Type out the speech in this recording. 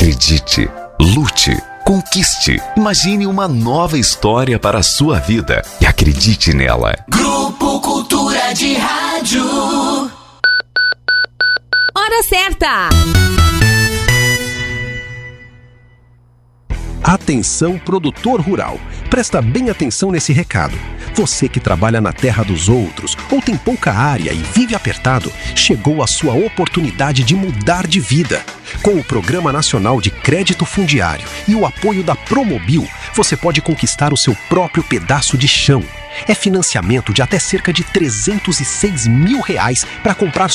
Acredite, lute, conquiste. Imagine uma nova história para a sua vida e acredite nela. Grupo Cultura de Rádio. Hora certa! Atenção, produtor rural. Presta bem atenção nesse recado. Você que trabalha na terra dos outros ou tem pouca área e vive apertado, chegou a sua oportunidade de mudar de vida. Com o Programa Nacional de Crédito Fundiário e o apoio da Promobil, você pode conquistar o seu próprio pedaço de chão. É financiamento de até cerca de R$ 306 mil para comprar